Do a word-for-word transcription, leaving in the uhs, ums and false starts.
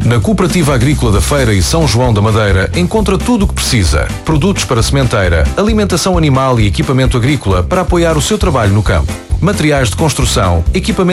Na Cooperativa Agrícola da Feira e São João da Madeira encontra tudo o que precisa. Produtos para sementeira, alimentação animal e equipamento agrícola para apoiar o seu trabalho no campo. Materiais de construção, equipamento